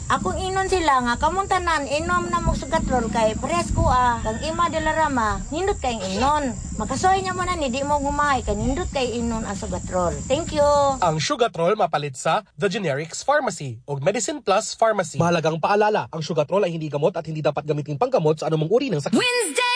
Akong inon sila nga kamuntanan inom na mo sugatrol kay pares ko kang ima de la rama nindot kay inon. Makasoy nya man ni di mo humay kay nindot kay inon ang sugatrol. Thank you. Ang Sugatrol mapalit sa The Generics Pharmacy o Medicine Plus Pharmacy. Mahalagang paalala, ang Sugatrol ay hindi gamot at hindi dapat gamitin panggamot sa anumang uri ng sakit.